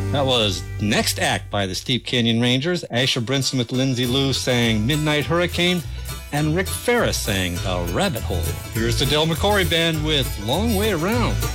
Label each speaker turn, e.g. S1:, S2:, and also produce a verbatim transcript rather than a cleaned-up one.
S1: That was Next Act by the Steep Canyon Rangers. Asher Brinson with Lindsay Lou sang Midnight Hurricane, and Rick Ferris sang The Rabbit Hole. Here's the Del McCoury Band with Long Way Around.